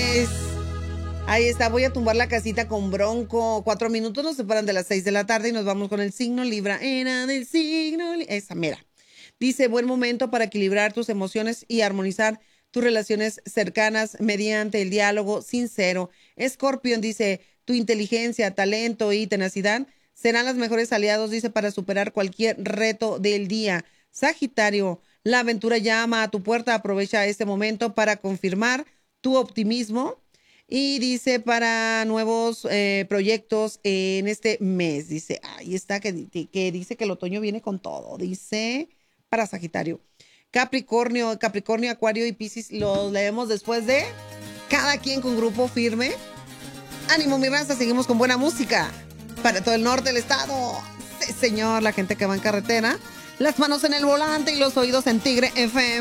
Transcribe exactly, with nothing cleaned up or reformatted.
mes. Ahí está, voy a tumbar la casita con Bronco. Cuatro minutos nos separan de las seis de la tarde y nos vamos con el signo Libra. Era del signo Libra. Esa, mira. Dice, buen momento para equilibrar tus emociones y armonizar tus relaciones cercanas mediante el diálogo sincero. Escorpión dice, tu inteligencia, talento y tenacidad serán los mejores aliados, dice, para superar cualquier reto del día. Sagitario, la aventura llama a tu puerta. Aprovecha este momento para confirmar tu optimismo. Y dice, para nuevos eh, proyectos en este mes. Dice, ahí está, que, que dice que el otoño viene con todo. Dice, para Sagitario. Capricornio, Capricornio, Acuario y Piscis los leemos después de cada quien con grupo firme. Ánimo, mi raza, seguimos con buena música para todo el norte del estado. Sí, señor, la gente que va en carretera, las manos en el volante y los oídos en Tigre F M.